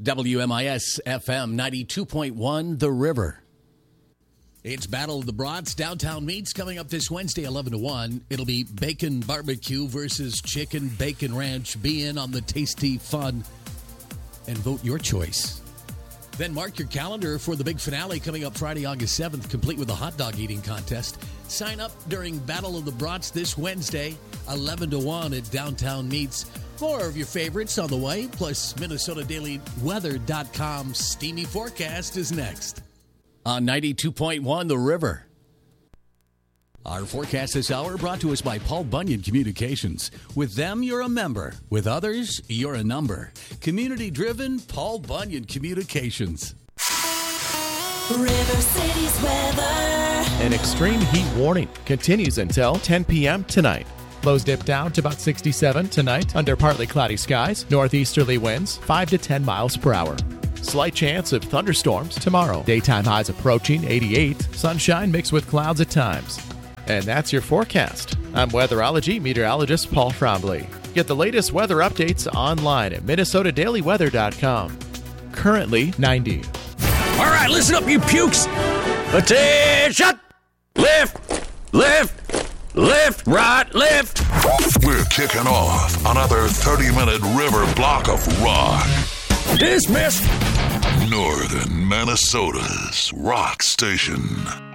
WMIS FM 92.1 The River. It's Battle of the Brats. Downtown Meats coming up this Wednesday, 11 to 1. It'll be bacon barbecue versus chicken bacon ranch. Be in on the tasty fun and vote your choice. Then mark your calendar for the big finale coming up Friday, August 7th, complete with a hot dog eating contest. Sign up during Battle of the Brats this Wednesday, 11 to 1 at Downtown Meats. More of your favorites on the way, plus MinnesotaDailyWeather.com's steamy forecast is next. On 92.1 The River. Our forecast this hour brought to us by Paul Bunyan Communications. With them, you're a member. With others, you're a number. Community-driven, Paul Bunyan Communications. River City's weather. An extreme heat warning continues until 10 p.m. tonight. Lows dip down to about 67 tonight under partly cloudy skies. Northeasterly winds 5 to 10 miles per hour. Slight chance of thunderstorms tomorrow. Daytime highs approaching 88. Sunshine mixed with clouds at times. And that's your forecast. I'm weatherology meteorologist Paul Frombly. Get the latest weather updates online at MinnesotaDailyWeather.com. Currently 90. All right, listen up, you pukes. Attention! Lift, lift, lift, right, lift. We're kicking off another 30-minute river block of rock. Dismissed. Northern Minnesota's rock station.